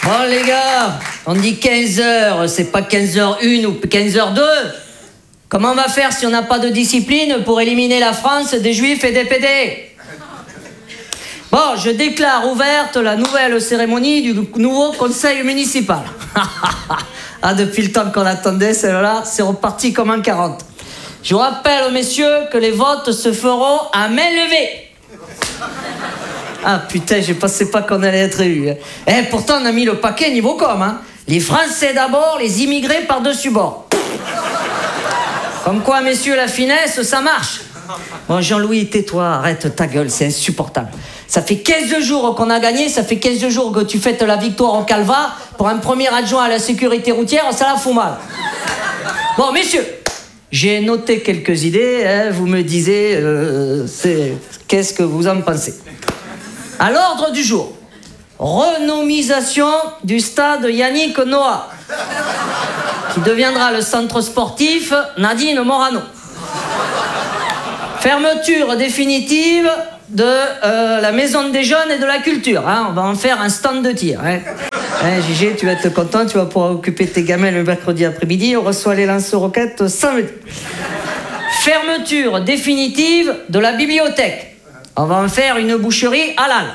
Bon les gars, on dit 15h, c'est pas 15h01 ou 15h02. Comment on va faire si on n'a pas de discipline pour éliminer la France des juifs et des PD? Bon, je déclare ouverte la nouvelle cérémonie du nouveau conseil municipal. Ah, depuis le temps qu'on attendait, celle-là, c'est reparti comme en 40. Je vous rappelle, messieurs, que les votes se feront à main levée. Ah putain, je pensais pas qu'on allait être élus. Eh, pourtant, on a mis le paquet niveau com. Hein. Les Français d'abord, les immigrés par-dessus bord. Comme quoi, messieurs, la finesse, ça marche. Bon, Jean-Louis, tais-toi, arrête ta gueule, c'est insupportable. Ça fait 15 jours qu'on a gagné, ça fait 15 jours que tu fêtes la victoire au Calva. Pour un premier adjoint à la sécurité routière, ça la fout mal. Bon, messieurs, j'ai noté quelques idées, hein, vous me disiez, qu'est-ce que vous en pensez? À l'ordre du jour, renomisation du stade Yannick Noah, qui deviendra le centre sportif Nadine Morano. Fermeture définitive de la maison des jeunes et de la culture. Hein. On va en faire un stand de tir. Hein. Hein, Gigi, tu vas être content, tu vas pouvoir occuper tes gamins le mercredi après-midi. On reçoit les lance-roquettes samedi. Fermeture définitive de la bibliothèque. On va en faire une boucherie halal.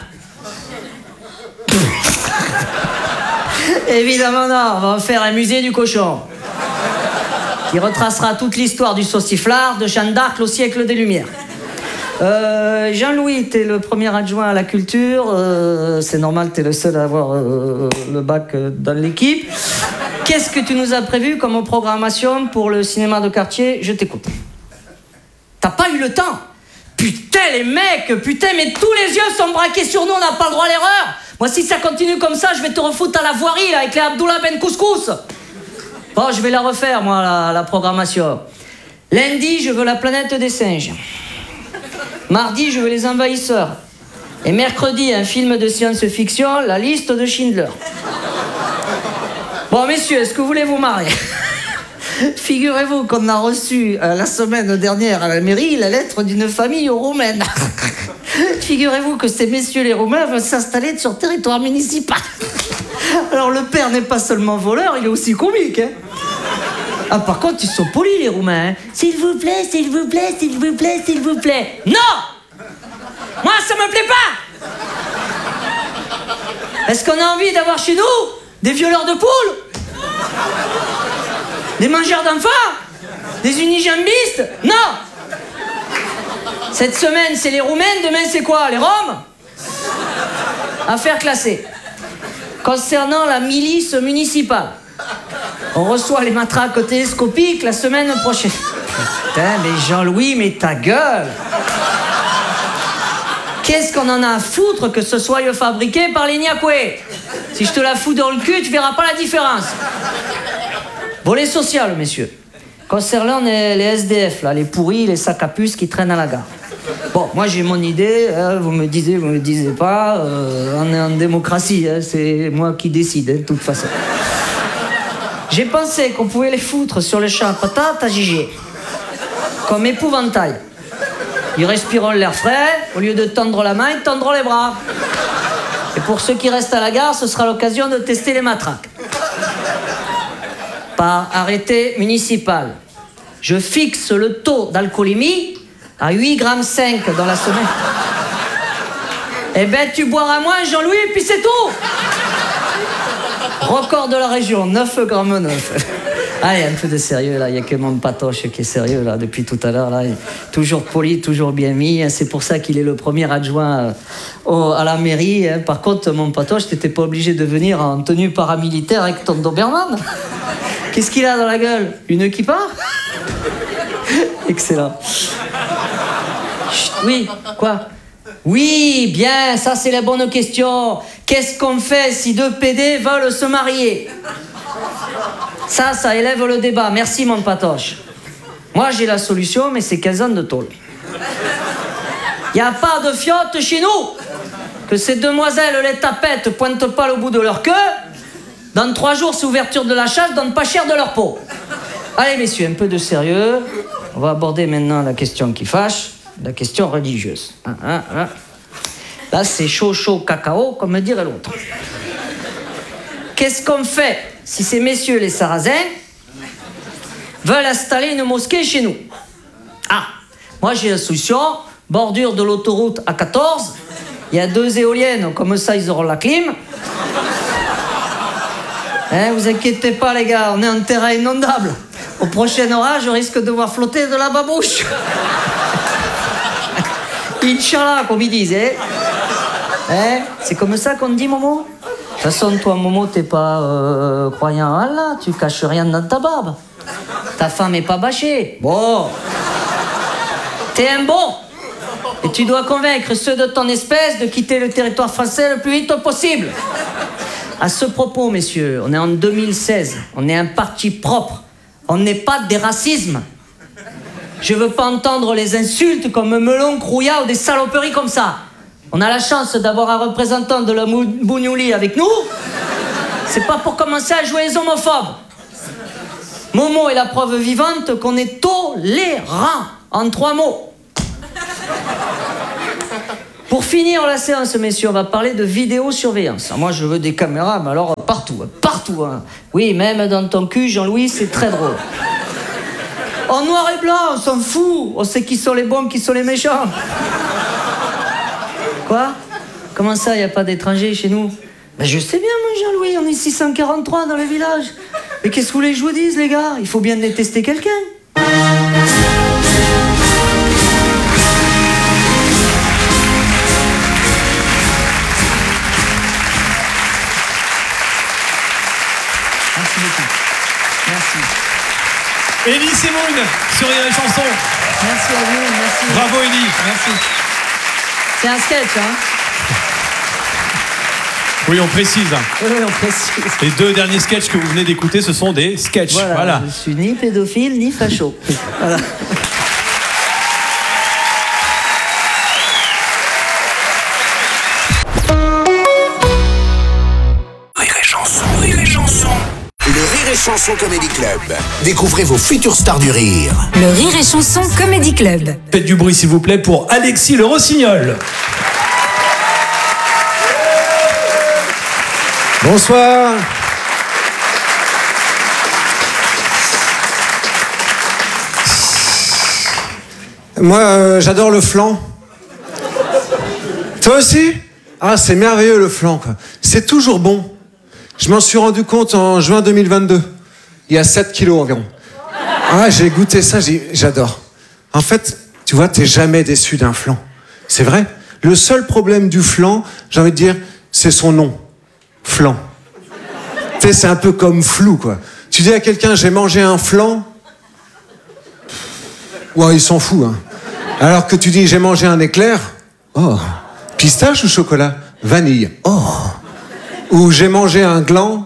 Évidemment non, on va en faire un musée du cochon qui retracera toute l'histoire du sauciflard, de Jeanne d'Arc au siècle des Lumières. Jean-Louis, t'es le premier adjoint à la culture, c'est normal, t'es le seul à avoir le bac dans l'équipe. Qu'est-ce que tu nous as prévu comme programmation pour le cinéma de quartier? Je t'écoute. T'as pas eu le temps? Putain les mecs, putain, mais tous les yeux sont braqués sur nous, on n'a pas le droit à l'erreur. Moi si ça continue comme ça, je vais te refoutre à la voirie là, avec les Abdullah Ben Couscous. Bon, je vais la refaire moi, la programmation. Lundi, je veux la planète des singes. Mardi, je veux les envahisseurs. Et mercredi, un film de science-fiction, La liste de Schindler. Bon messieurs, est-ce que vous voulez vous marier? Figurez-vous qu'on a reçu la semaine dernière à la mairie la lettre d'une famille roumaine. Figurez-vous que ces messieurs les Roumains veulent s'installer sur le territoire municipal. Alors le père n'est pas seulement voleur, il est aussi comique. Hein. Ah par contre, ils sont polis les Roumains. Hein. S'il vous plaît, s'il vous plaît, s'il vous plaît, s'il vous plaît. Non! Moi, ça me plaît pas! Est-ce qu'on a envie d'avoir chez nous des violeurs de poules? Des mangeurs d'enfants? Des unijambistes? Non! Cette semaine, c'est les Roumains, demain, c'est quoi? Les Roms? Affaire classée. Concernant la milice municipale, on reçoit les matraques télescopiques la semaine prochaine. Putain, mais Jean-Louis, mais ta gueule! Qu'est-ce qu'on en a à foutre que ce soit fabriqué par les Niakoué? Si je te la fous dans le cul, tu verras pas la différence. Volet social, messieurs. Concernant les SDF, là, les pourris, les sacs à puces qui traînent à la gare. Bon, moi j'ai mon idée, vous me disiez pas, on est en démocratie, c'est moi qui décide, de toute façon. J'ai pensé qu'on pouvait les foutre sur le champ à patates à Gigi, comme épouvantail. Ils respireront l'air frais, au lieu de tendre la main, ils tendront les bras. Et pour ceux qui restent à la gare, ce sera l'occasion de tester les matraques. Par arrêté municipal, je fixe le taux d'alcoolémie à 8,5 g dans la semaine. Eh ben, tu boiras moins, Jean-Louis, et puis c'est tout. Record de la région, 9,9 g. Allez, un peu de sérieux, là. Il n'y a que mon patoche qui est sérieux, là, depuis tout à l'heure. Là. Toujours poli, toujours bien mis. C'est pour ça qu'il est le premier adjoint à la mairie. Par contre, mon patoche, t'étais pas obligé de venir en tenue paramilitaire avec ton Doberman. Qu'est-ce qu'il a dans la gueule? Une kippa? Excellent. Chut, oui, quoi? Oui, bien, ça c'est la bonne question. Qu'est-ce qu'on fait si deux PD veulent se marier? Ça élève le débat. Merci mon patoche. Moi j'ai la solution, mais c'est 15 ans de tôle. Il n'y a pas de fiotte chez nous. Que ces demoiselles, les tapettes, pointent pas le bout de leur queue. Dans 3 jours, c'est ouverture de la chasse, donnent pas cher de leur peau. Allez messieurs, un peu de sérieux. On va aborder maintenant la question qui fâche, la question religieuse. Là c'est chaud, cacao, comme dirait l'autre. qu'est-ce qu'on fait si ces messieurs les Sarrasins veulent installer une mosquée chez nous? Ah, moi j'ai la solution, bordure de l'autoroute A14, il y a 2 éoliennes, comme ça ils auront la clim. Hein, vous inquiétez pas les gars, on est en terrain inondable. Au prochain orage, je risque de voir flotter de la babouche. Inch'Allah, comme ils disent, hein. Hein, c'est comme ça qu'on dit, Momo? De toute façon, toi, Momo, t'es pas croyant à Allah, tu caches rien dans ta barbe. Ta femme est pas bâchée. Bon. T'es un bon. Et tu dois convaincre ceux de ton espèce de quitter le territoire français le plus vite possible. À ce propos, messieurs, on est en 2016. On est un parti propre. On n'est pas des racismes. Je veux pas entendre les insultes comme melon, crouillat ou des saloperies comme ça. On a la chance d'avoir un représentant de la Bougnouli avec nous. C'est pas pour commencer à jouer les homophobes. Momo est la preuve vivante qu'on est tolérant. En 3 mots. Pour finir la séance, messieurs, on va parler de vidéosurveillance. Moi, je veux des caméras, mais alors partout, partout. Hein. Oui, même dans ton cul, Jean-Louis, c'est très drôle. En noir et blanc, on s'en fout. On sait qui sont les bons, qui sont les méchants. Quoi? Comment ça, il n'y a pas d'étrangers chez nous? Ben, je sais bien, moi, Jean-Louis, on est 643 dans le village. Mais qu'est-ce que vous voulez que je vous dise, les gars? Il faut bien détester quelqu'un. Merci beaucoup. Merci. Elie Semoun sur Rire et Chanson. Merci à vous, merci. Bravo Elie. Merci. C'est un sketch, hein? Oui, on précise. Oui, on précise. Les 2 derniers sketchs que vous venez d'écouter, ce sont des sketchs. Voilà. Je suis ni pédophile, ni facho. Voilà. Rire et Chanson, Rire et Chanson. Le Rire et Chanson Comedy Club. Découvrez vos futures stars du rire. Le Rire et Chanson Comedy Club. Faites du bruit s'il vous plaît pour Alexis Le Rossignol. Bonsoir. Moi, j'adore le flan. Toi aussi? Ah, c'est merveilleux le flan, quoi. C'est toujours bon. Je m'en suis rendu compte en juin 2022. Il y a 7 kilos environ. Ah, j'ai goûté ça, j'adore. En fait, tu vois, t'es jamais déçu d'un flan. C'est vrai. Le seul problème du flan, j'ai envie de dire, c'est son nom. Flan. Tu sais, c'est un peu comme flou, quoi. Tu dis à quelqu'un, j'ai mangé un flan. Ouais, il s'en fout, hein. Alors que tu dis, j'ai mangé un éclair. Oh. Pistache ou chocolat? Vanille. Oh. Ou j'ai mangé un gland.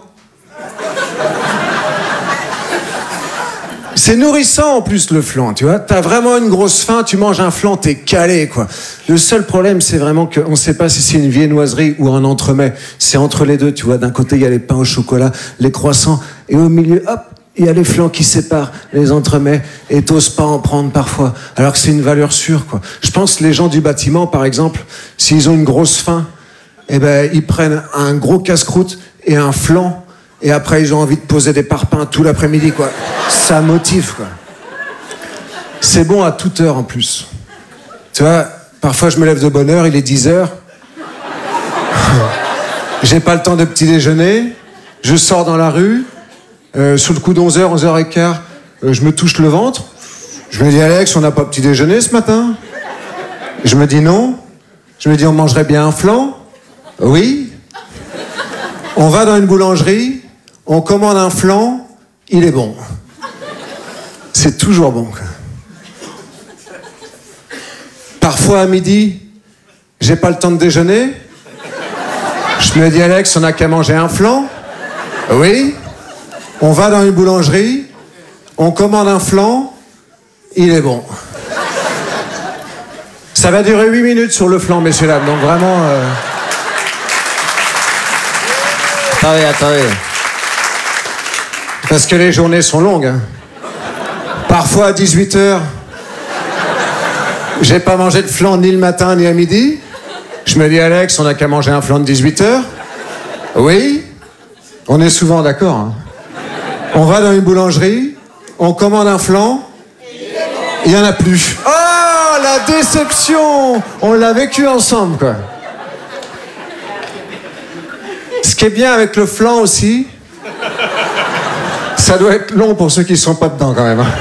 C'est nourrissant en plus le flan, tu vois. T'as vraiment une grosse faim, tu manges un flan, t'es calé, quoi. Le seul problème, c'est vraiment qu'on sait pas si c'est une viennoiserie ou un entremets. C'est entre les deux, tu vois. D'un côté, il y a les pains au chocolat, les croissants, et au milieu, hop, il y a les flans qui séparent les entremets, et t'oses pas en prendre parfois. Alors que c'est une valeur sûre, quoi. Je pense que les gens du bâtiment, par exemple, s'ils ont une grosse faim, eh ben, ils prennent un gros casse-croûte et un flan. Et après, ils ont envie de poser des parpaings tout l'après-midi, quoi. Ça motive, quoi. C'est bon à toute heure, en plus. Tu vois, parfois, je me lève de bonne heure, il est 10h. J'ai pas le temps de petit déjeuner. Je sors dans la rue. Sous le coup d'11h, 11h15, je me touche le ventre. Je me dis, Alex, on n'a pas petit déjeuner ce matin? Je me dis non. Je me dis, on mangerait bien un flan? Oui. On va dans une boulangerie. On commande un flan, il est bon. C'est toujours bon, quoi. Parfois à midi, j'ai pas le temps de déjeuner. Je me dis, Alex, on n'a qu'à manger un flan. Oui. On va dans une boulangerie, on commande un flan, il est bon. Ça va durer 8 minutes sur le flan, messieurs dames, donc vraiment... Attendez. Parce que les journées sont longues. Hein. Parfois à 18h, j'ai pas mangé de flan ni le matin ni à midi. Je me dis, Alex, on n'a qu'à manger un flan de 18h. Oui. On est souvent d'accord. Hein. On va dans une boulangerie, on commande un flan, il n'y en a plus. Oh, la déception! On l'a vécu ensemble, quoi. Ce qui est bien avec le flan aussi, ça doit être long pour ceux qui ne sont pas dedans, quand même. Hein.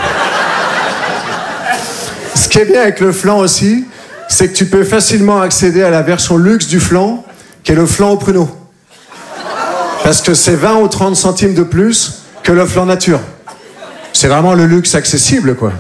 Ce qui est bien avec le flan aussi, c'est que tu peux facilement accéder à la version luxe du flan, qui est le flan au pruneau. Parce que c'est 20 ou 30 centimes de plus que le flan nature. C'est vraiment le luxe accessible, quoi.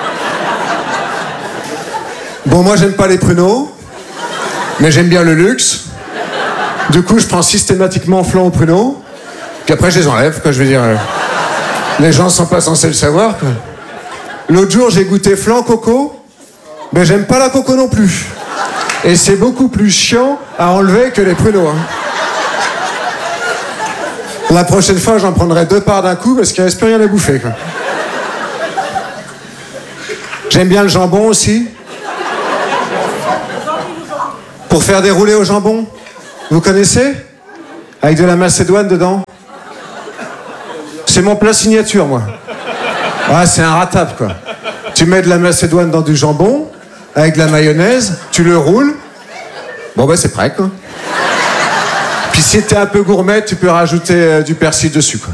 Bon, moi, j'aime pas les pruneaux, mais j'aime bien le luxe. Du coup, je prends systématiquement flan au pruneau, puis après, je les enlève, quoi, je veux dire. Les gens sont pas censés le savoir, quoi. L'autre jour, j'ai goûté flan coco, mais j'aime pas la coco non plus. Et c'est beaucoup plus chiant à enlever que les pruneaux, hein. La prochaine fois, j'en prendrai 2 parts d'un coup parce qu'il ne reste plus rien à bouffer, quoi. J'aime bien le jambon aussi. Pour faire des roulés au jambon. Vous connaissez? Avec de la macédoine dedans. C'est mon plat signature, moi. Ah, c'est inratable, quoi. Tu mets de la macédoine dans du jambon, avec de la mayonnaise, tu le roules. Bon, ben, c'est prêt, quoi. Puis si t'es un peu gourmet, tu peux rajouter du persil dessus, quoi.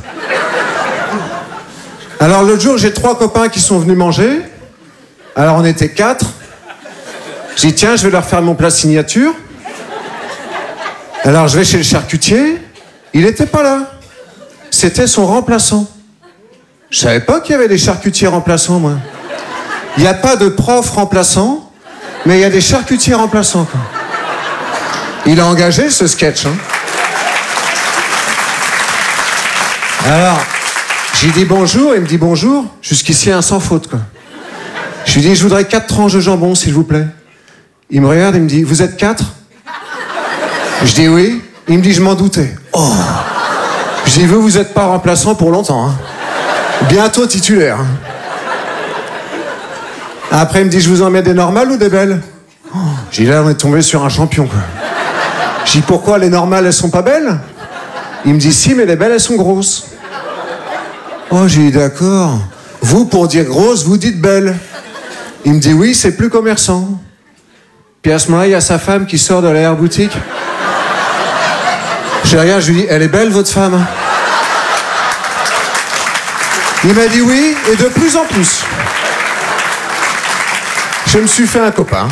Alors l'autre jour, j'ai 3 copains qui sont venus manger. Alors on était 4. J'ai dit tiens, je vais leur faire mon plat signature. Alors je vais chez le charcutier. Il n'était pas là. C'était son remplaçant. Je savais pas qu'il y avait des charcutiers remplaçants, moi. Il n'y a pas de prof remplaçant, mais il y a des charcutiers remplaçants, quoi. Il a engagé ce sketch, hein. Alors, j'ai dit bonjour, il me dit bonjour. Jusqu'ici, un sans faute, quoi. Je lui dis, je voudrais 4 tranches de jambon, s'il vous plaît. Il me regarde, il me dit, vous êtes 4? Je dis oui. Il me dit, je m'en doutais. Oh. Je dis, vous n'êtes pas remplaçant pour longtemps, hein. Bientôt titulaire. Hein. Après, il me dit, je vous en mets des normales ou des belles? Oh. J'ai dit, là, on est tombé sur un champion, quoi. Je dis, pourquoi les normales, elles sont pas belles? Il me dit, si, mais les belles, elles sont grosses. Oh, j'ai dit, d'accord. Vous, pour dire grosse, vous dites belle. Il me dit, oui, c'est plus commerçant. Puis à ce moment-là, il y a sa femme qui sort de l'air-boutique. Je regarde, je lui dis, elle est belle, votre femme? Il m'a dit oui, et de plus en plus. Je me suis fait un copain.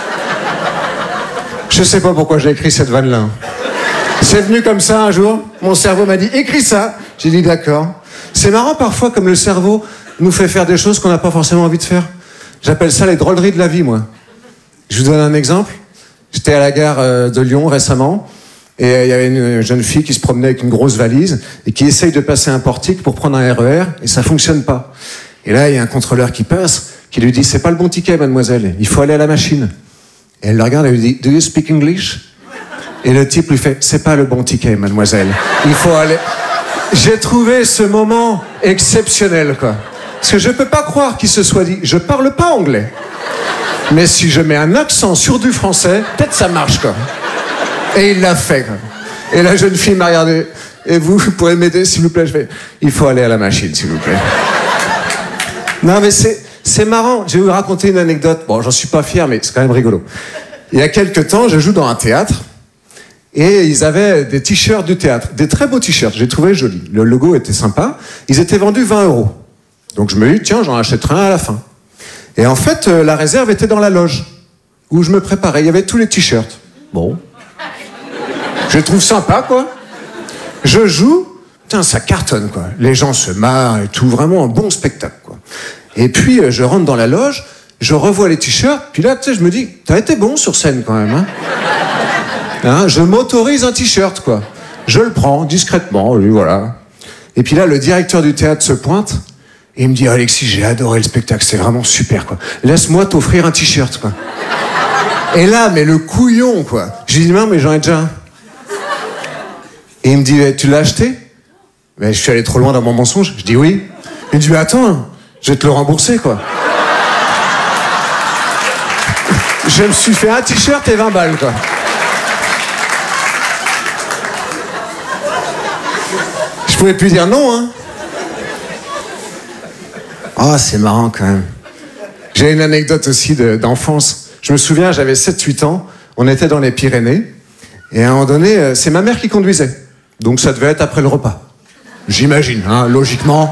Je sais pas pourquoi j'ai écrit cette vanne-là. C'est venu comme ça un jour, mon cerveau m'a dit, écris ça. J'ai dit, d'accord. C'est marrant parfois comme le cerveau nous fait faire des choses qu'on n'a pas forcément envie de faire. J'appelle ça les drôleries de la vie, moi. Je vous donne un exemple. J'étais à la gare de Lyon récemment, et il y avait une jeune fille qui se promenait avec une grosse valise, et qui essaye de passer un portique pour prendre un RER, et ça fonctionne pas. Et là, il y a un contrôleur qui passe, qui lui dit, c'est pas le bon ticket, mademoiselle, il faut aller à la machine. Et elle le regarde et lui dit, do you speak English? Et le type lui fait, c'est pas le bon ticket, mademoiselle, il faut aller... J'ai trouvé ce moment exceptionnel, quoi. Parce que je peux pas croire qu'il se soit dit, je parle pas anglais. Mais si je mets un accent sur du français, peut-être ça marche, quoi. Et il l'a fait, quoi. Et la jeune fille m'a regardé. Et vous pourrez m'aider, s'il vous plaît? Je fais, il faut aller à la machine, s'il vous plaît. Non, mais c'est marrant. Je vais vous raconter une anecdote. Bon, j'en suis pas fier, mais c'est quand même rigolo. Il y a quelques temps, je joue dans un théâtre. Et ils avaient des t-shirts du théâtre. Des très beaux t-shirts. J'ai trouvé joli. Le logo était sympa. Ils étaient vendus 20 €. Donc je me dis, tiens, j'en achèterai un à la fin. Et en fait, la réserve était dans la loge, où je me préparais. Il y avait tous les t-shirts. Bon. Je les trouve sympa, quoi. Je joue. Putain, ça cartonne, quoi. Les gens se marrent et tout. Vraiment un bon spectacle, quoi. Et puis, je rentre dans la loge, je revois les t-shirts, puis là, tu sais, je me dis, t'as été bon sur scène, quand même, hein. Hein, je m'autorise un t-shirt, quoi. Je le prends discrètement, lui, voilà. Et puis là, le directeur du théâtre se pointe et il me dit, Alexis, j'ai adoré le spectacle, c'est vraiment super, quoi. Laisse-moi t'offrir un t-shirt, quoi. Et là, mais le couillon, quoi. Je lui dis, non, mais j'en ai déjà un. Et il me dit, tu l'as acheté? Mais je suis allé trop loin dans mon mensonge. Je dis oui. Il me dit, mais attends, je vais te le rembourser, quoi. Je me suis fait un t-shirt et 20 balles, quoi. pouvais plus dire non, hein. Oh, c'est marrant quand même. J'ai une anecdote aussi d'enfance. Je me souviens, j'avais 7-8 ans, on était dans les Pyrénées, et à un moment donné, c'est ma mère qui conduisait. Donc ça devait être après le repas. J'imagine, hein, logiquement.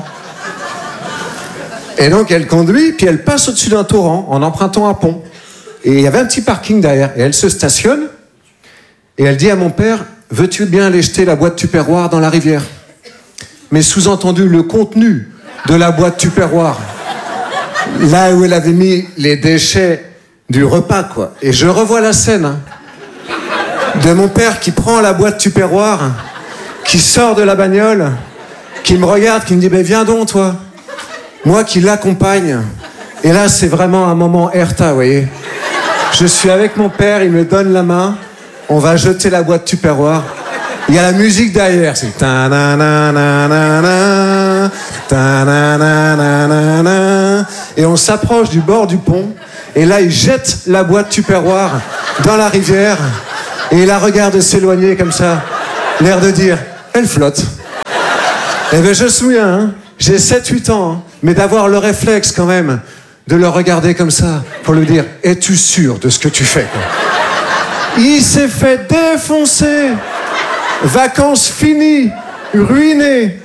Et donc elle conduit, puis elle passe au-dessus d'un torrent en empruntant un pont. Et il y avait un petit parking derrière. Et elle se stationne, et elle dit à mon père, « Veux-tu bien aller jeter la boîte Tupperware dans la rivière ?» Mais sous-entendu, le contenu de la boîte Tupperware. Là où elle avait mis les déchets du repas, quoi. Et je revois la scène, hein, de mon père qui prend la boîte Tupperware, qui sort de la bagnole, qui me regarde, qui me dit « viens donc, toi !» Moi qui l'accompagne. Et là, c'est vraiment un moment Erta, vous voyez. Je suis avec mon père, il me donne la main, on va jeter la boîte Tupperware. Il y a la musique derrière, c'est ta-na-na-na-na-na, ta-na-na-na-na-na. Et on s'approche du bord du pont, et là, il jette la boîte Tupperware dans la rivière, et il la regarde s'éloigner comme ça, l'air de dire, elle flotte. Eh bien, je me souviens, hein, j'ai 7-8 ans, hein, mais d'avoir le réflexe quand même de le regarder comme ça pour lui dire « Es-tu sûr de ce que tu fais ?» Il s'est fait défoncer. Vacances finies, ruinées.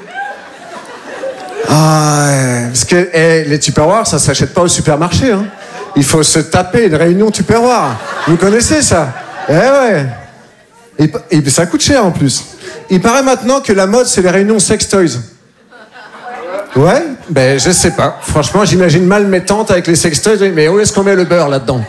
Ah, ouais. Parce que les Tupperware, ça s'achète pas au supermarché. Hein. Il faut se taper une réunion Tupperware. Vous connaissez ça? Eh ouais. Et ça coûte cher en plus. Il paraît maintenant que la mode, c'est les réunions sex toys. Ouais, ben je sais pas. Franchement, j'imagine mal mes tantes avec les sex toys. Mais où est-ce qu'on met le beurre là-dedans?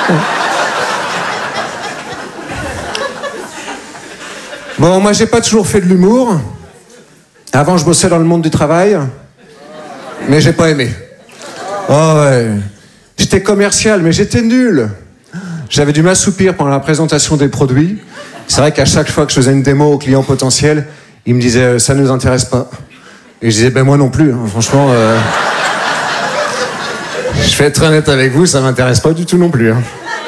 Bon, moi, j'ai pas toujours fait de l'humour. Avant, je bossais dans le monde du travail. Mais j'ai pas aimé. Oh ouais. J'étais commercial, mais j'étais nul. J'avais dû m'assoupir pendant la présentation des produits. C'est vrai qu'à chaque fois que je faisais une démo aux clients potentiels, ils me disaient « ça ne nous intéresse pas ». Et je disais, ben moi non plus, hein. Franchement, je vais être honnête avec vous, ça m'intéresse pas du tout non plus. Hein.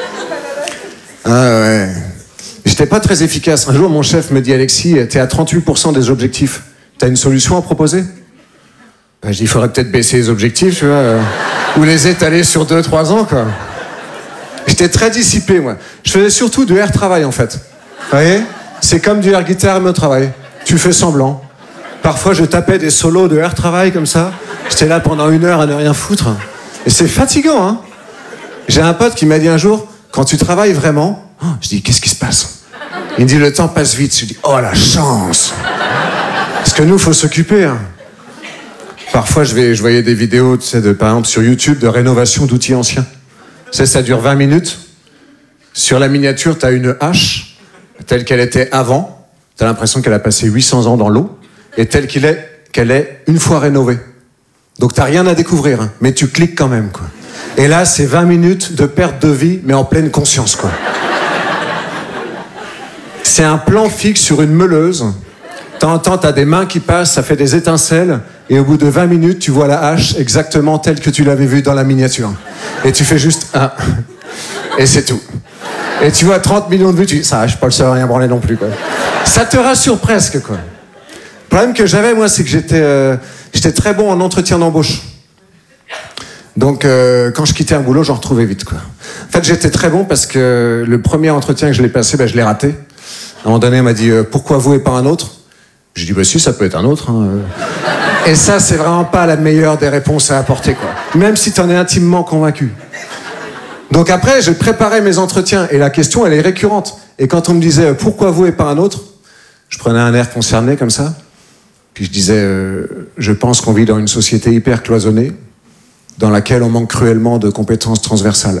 Ah ouais. J'étais pas très efficace. Un jour, mon chef me dit, Alexis, t'es à 38% des objectifs. T'as une solution à proposer? Ben, je dis, il faudrait peut-être baisser les objectifs, tu vois, ou les étaler sur 2-3 ans, quoi. J'étais très dissipé, moi. Je faisais surtout du air travail, en fait. Vous voyez? C'est comme du air guitare mais au travail. Tu fais semblant. Parfois, je tapais des solos de air travail comme ça. J'étais là pendant 1 heure à ne rien foutre. Et c'est fatigant, hein. J'ai un pote qui m'a dit un jour, quand tu travailles vraiment, je dis, qu'est-ce qui se passe? Il me dit, le temps passe vite. Je dis, oh la chance! Parce que nous, il faut s'occuper. Hein. Parfois, je voyais des vidéos, tu sais, par exemple, sur YouTube, de rénovation d'outils anciens. Tu sais, ça dure 20 minutes. Sur la miniature, tu as une hache, telle qu'elle était avant. Tu as l'impression qu'elle a passé 800 ans dans l'eau. Et telle qu'elle est une fois rénovée. Donc t'as rien à découvrir, hein, mais tu cliques quand même, quoi. Et là, c'est 20 minutes de perte de vie, mais en pleine conscience, quoi. C'est un plan fixe sur une meuleuse. T'entends, t'as des mains qui passent, ça fait des étincelles, et au bout de 20 minutes, tu vois la hache exactement telle que tu l'avais vue dans la miniature. Et tu fais juste ah, et c'est tout. Et tu vois 30 millions de vues, tu dis ça, je suis pas le seul à rien branler non plus, quoi. Ça te rassure presque, quoi. Le problème que j'avais, moi, c'est que j'étais très bon en entretien d'embauche. Donc, quand je quittais un boulot, j'en retrouvais vite, quoi. En fait, j'étais très bon parce que le premier entretien que je l'ai passé, je l'ai raté. À un moment donné, on m'a dit « Pourquoi vous et pas un autre ?» J'ai dit « Bah si, ça peut être un autre. Hein. » Et ça, c'est vraiment pas la meilleure des réponses à apporter, quoi. Même si t'en es intimement convaincu. Donc après, j'ai préparé mes entretiens et la question, elle est récurrente. Et quand on me disait « Pourquoi vous et pas un autre ?» Je prenais un air concerné comme ça. Puis je disais, je pense qu'on vit dans une société hyper cloisonnée, dans laquelle on manque cruellement de compétences transversales.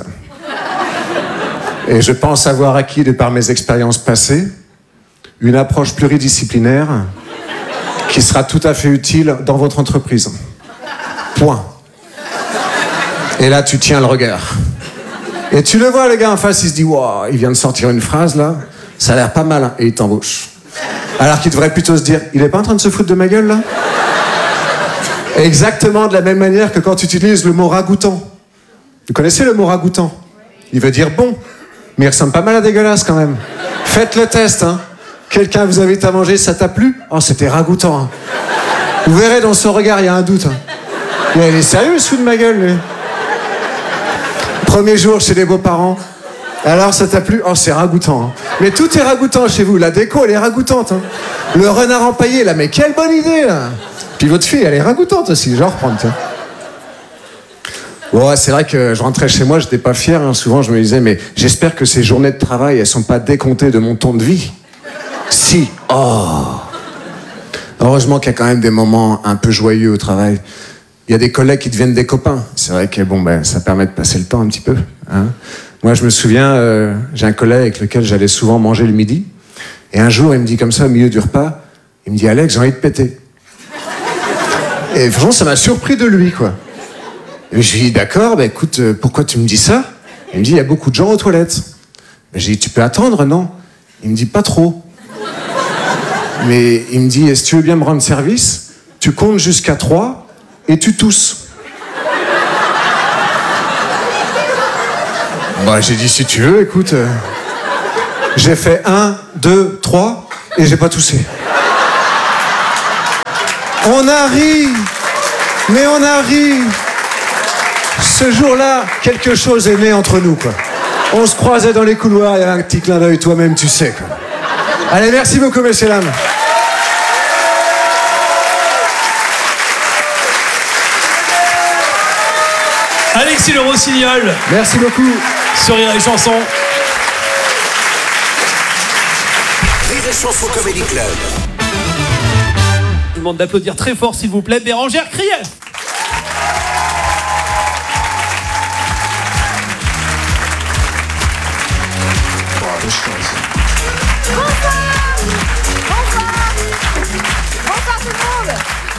Et je pense avoir acquis, de par mes expériences passées, une approche pluridisciplinaire qui sera tout à fait utile dans votre entreprise. Point. Et là, tu tiens le regard. Et tu le vois, le gars en face, il se dit, wow, il vient de sortir une phrase, là, ça a l'air pas mal, hein, et il t'embauche. Alors qu'il devrait plutôt se dire, il est pas en train de se foutre de ma gueule, là? Exactement de la même manière que quand tu utilises le mot ragoûtant. Vous connaissez le mot ragoûtant? Il veut dire bon, mais il ressemble pas mal à dégueulasse quand même. Faites le test, hein. Quelqu'un vous invite à manger, ça t'a plu? Oh, c'était ragoûtant, hein. Vous verrez dans son regard, il y a un doute. Hein. Mais elle est sérieuse, sous de ma gueule, lui. Premier jour chez les beaux-parents. Alors, ça t'a plu? Oh, c'est ragoûtant. Hein. Mais tout est ragoûtant chez vous. La déco, elle est ragoûtante. Hein. Le renard empaillé, là, mais quelle bonne idée, là. Puis votre fille, elle est ragoûtante aussi. Je vais en reprendre, tiens. Ouais, c'est vrai que je rentrais chez moi, j'étais pas fier. Hein. Souvent, je me disais, mais j'espère que ces journées de travail, elles sont pas décomptées de mon temps de vie. Si. Oh. Heureusement qu'il y a quand même des moments un peu joyeux au travail. Il y a des collègues qui deviennent des copains. C'est vrai que bon, ben, ça permet de passer le temps un petit peu. Hein. Moi, je me souviens, j'ai un collègue avec lequel j'allais souvent manger le midi. Et un jour, il me dit comme ça, au milieu du repas, il me dit, Alex, j'ai envie de péter. Et franchement, ça m'a surpris de lui, quoi. Et je lui dis, d'accord, bah, écoute, pourquoi tu me dis ça? Il me dit, il y a beaucoup de gens aux toilettes. Ben, j'ai dit, tu peux attendre, non? Il me dit, pas trop. Mais il me dit, est-ce que tu veux bien me rendre service? Tu comptes jusqu'à 3 et tu tousses. Bah, j'ai dit, si tu veux, écoute. J'ai fait 1, 2, 3 et j'ai pas toussé. On a ri, mais on a ri. Ce jour-là, quelque chose est né entre nous, quoi. On se croisait dans les couloirs, il y avait un petit clin d'œil, toi-même, tu sais, quoi. Allez, merci beaucoup, messieurs, dames. Alexis Le Rossignol. Merci beaucoup. Sur Rire et Chanson. Rire et Chanson Comedy Club. Je vous demande d'applaudir très fort, s'il vous plaît, Bérangère Krief. Bonsoir tout le monde.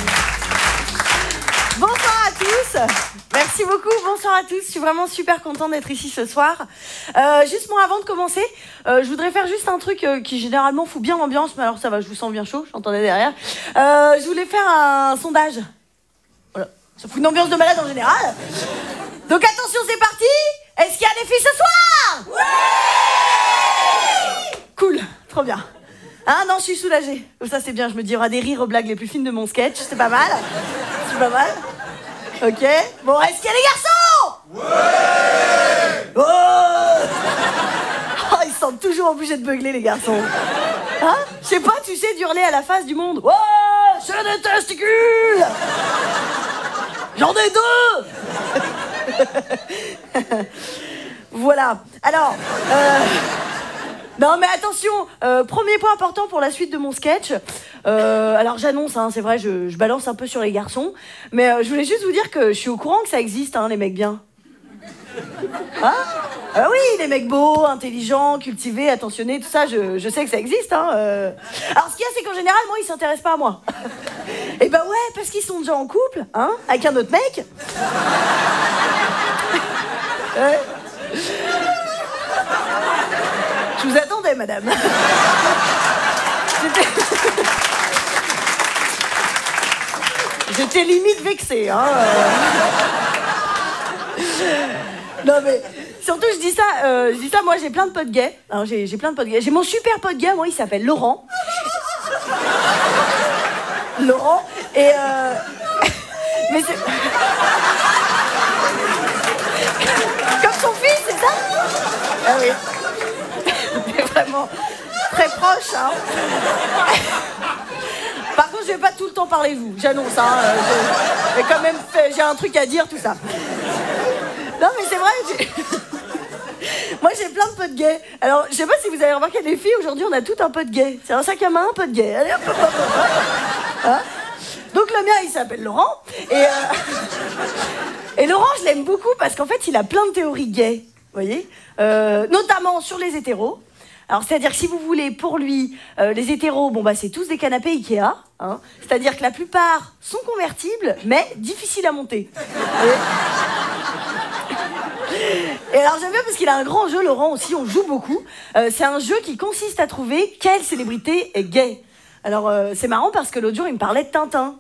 Bonsoir à tous. Merci beaucoup, bonsoir à tous. Je suis vraiment super contente d'être ici ce soir. Juste moi, avant de commencer, je voudrais faire juste un truc qui généralement fout bien l'ambiance, mais alors ça va, je vous sens bien chaud, j'entendais derrière. Je voulais faire un sondage. Voilà. Ça fout une ambiance de malade en général. Donc attention, c'est parti. Est-ce qu'il y a des filles ce soir? Ouais. Cool, trop bien. Ah non, je suis soulagée. Ça c'est bien, je me dis, il y aura des rires aux blagues les plus fines de mon sketch, c'est pas mal. C'est pas mal. Ok. Bon, est-ce qu'il y a des garçons? Ouais. Oh, ils se sentent toujours obligés de beugler, les garçons. Hein? Je sais pas, tu sais, d'hurler à la face du monde. Ouais, c'est des testicules. J'en ai 2. Voilà. Alors, non mais attention, premier point important pour la suite de mon sketch. Alors j'annonce, hein, c'est vrai, je balance un peu sur les garçons, mais je voulais juste vous dire que je suis au courant que ça existe, hein, les mecs bien. Hein? Oui, les mecs beaux, intelligents, cultivés, attentionnés, tout ça, je sais que ça existe. Hein, Alors ce qu'il y a, c'est qu'en général, moi, ils s'intéressent pas à moi. Et ben ouais, parce qu'ils sont déjà en couple, hein, avec un autre mec. Ouais. Je vous attendais, madame. J'étais limite vexée, hein. Non mais surtout je dis ça, moi j'ai plein de potes gays. Alors j'ai plein de potes gays. J'ai mon super pote gay, moi il s'appelle Laurent. Laurent et mais c'est comme son fils, c'est ça? Ah oui. Mais vraiment très proche, hein. Par contre, je vais pas tout le temps parler vous, j'annonce, hein. J'ai quand même j'ai un truc à dire, tout ça. Non, mais c'est vrai, moi j'ai plein de potes gays. Alors, je sais pas si vous avez remarqué, les filles, aujourd'hui, on a tout un pote gay. C'est un sac à main, un pote gay. Allez, hop, hop, hop, hop. Hein? Donc, le mien, il s'appelle Laurent. Et Laurent, je l'aime beaucoup parce qu'en fait, il a plein de théories gays, vous voyez, notamment sur les hétéros. Alors, c'est-à-dire que si vous voulez, pour lui, les hétéros, bon, bah, c'est tous des canapés Ikea. Hein. C'est-à-dire que la plupart sont convertibles, mais difficiles à monter. Et alors, j'aime bien parce qu'il a un grand jeu, Laurent, aussi, on joue beaucoup. C'est un jeu qui consiste à trouver quelle célébrité est gay. Alors, c'est marrant parce que l'autre jour, il me parlait de Tintin.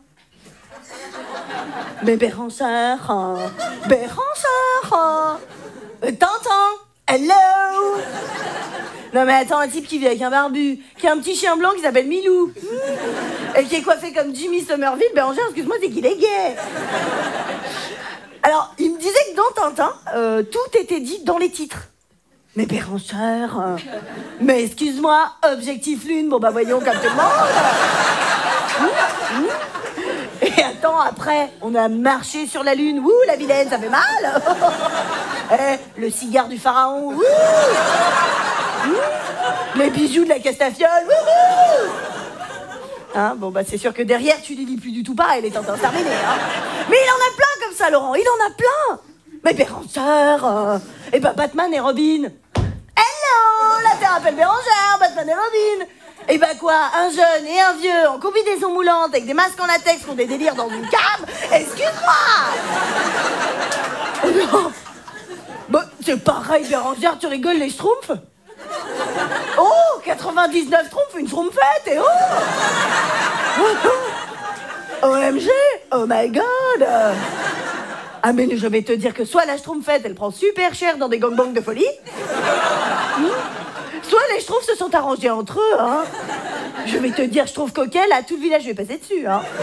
Mais Bérangère, Tintin, hello. Non mais attends, un type qui vit avec un barbu, qui a un petit chien blanc qui s'appelle Milou, et qui est coiffé comme Jimmy Somerville, Bérangère, excuse-moi, c'est qu'il est gay. Alors, il me disait que dans Tintin, tout était dit dans les titres. Mais Bérangère, mais excuse-moi, Objectif Lune, bon bah voyons comme tout le monde. Et attends, après, on a marché sur la lune, ouh, la vilaine, ça fait mal. Eh, le cigare du pharaon, ouh. Les bijoux de la Castafiole, wouhou. Hein, bon bah c'est sûr que derrière tu les lis plus du tout pareil, les Tintins terminés, hein. Mais il en a plein comme ça, Laurent, il en a plein. Mais Bérangère, et bah Batman et Robin. Hello, l'affaire appelle Bérangère, Batman et Robin. Et bah quoi, un jeune et un vieux en combinaison moulante avec des masques en latex qui ont des délires dans une cave. Excuse-moi. Oh non. Bah c'est pareil Bérangère, tu rigoles les schtroumpfs. Oh, 99 schtroumpfs, une schtroumpfette et oh. OMG, oh my god. Ah mais je vais te dire que soit la schtroumpfette elle prend super cher dans des gangbangs de folie, soit les schtroumpfs se sont arrangés entre eux, hein. Je vais te dire, je trouve coquel, à tout le village je vais passer dessus, hein.